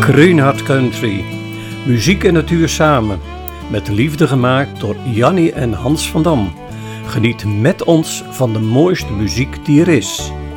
Kruinhart Country. Muziek en natuur samen. Met liefde gemaakt door Jannie en Hans van Dam. Geniet met ons van de mooiste muziek die er is.